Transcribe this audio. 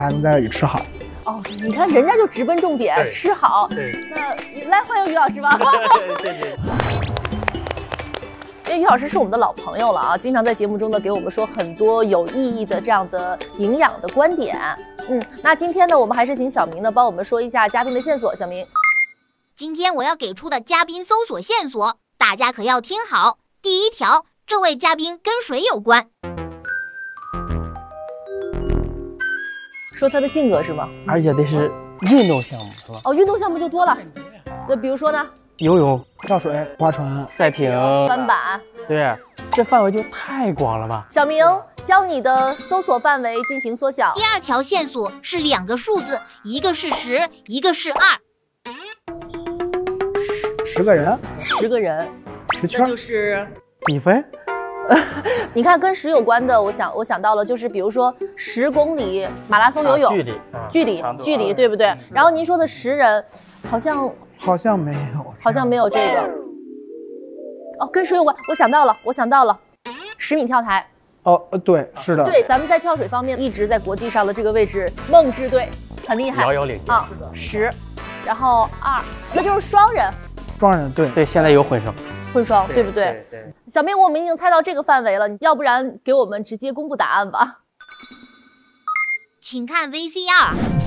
还能在这里吃好。 哦，你看人家就直奔重点，吃好。 对， 那来欢迎于老师吧。 谢谢。 因为于老师是我们的老朋友了啊，经常在节目中呢给我们说很多有意义的这样的营养的观点。那今天呢，我们还是请小明呢帮我们说一下嘉宾的线索。小明， 今天我要给出的嘉宾搜索线索，大家可要听好。第一条，这位嘉宾跟水有关。 说他的性格是吗？ 而且得是运动项目是吧？ 哦，运动项目就多了。那比如说呢？ 游泳、 跳水、划船、 赛艇、 翻板。 对，这范围就太广了吧？ 小明，将你的搜索范围进行缩小。 第二条线索是2个数字，一个是10，一个是2。 10个人 ，10个人 ，10圈， 那就是比分。 你看跟10有关的，我想到了，就是比如说10公里马拉松游泳，距离，对不对？然后您说的10人，好像没有这个。哦，跟水有关，我想到了，10米跳台。 哦，对，是的。 对，咱们在跳水方面一直在国际上的这个位置，梦之队很厉害， 遥遥领先啊。10，然后2，那就是双人。 双人，对， 现在有混双， 对不对？对。小明，我们已经猜到这个范围了，要不然给我们直接公布答案吧。 请看 VCR。